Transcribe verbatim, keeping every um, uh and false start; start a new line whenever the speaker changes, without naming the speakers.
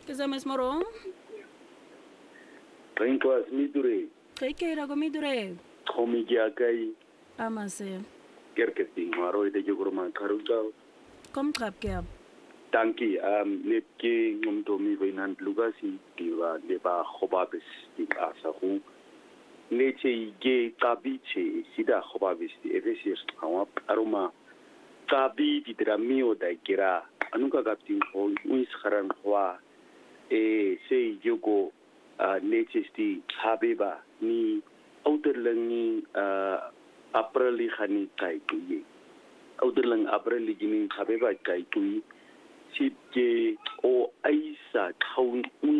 Ke sa mesmoro?
Renkwas midure.
Ge ke ra go midure.
Khomi kya kai.
Amase.
Kerketing maro ide jogro man karuta.
Kom trap ke.
Danki um nepke ngumto mi bainan lugasi diwa leba khobabes di asahu. Neche ge kabiche sida khobabes di evesir awap aroma kabi di dramio da kira anuka kapting ho uis kharan wa e sei jogo neche sti habeba ni outerlangi aprili khani kai kuyi outerlang aprili gini habeba kai kuyi si ke o aisa kaun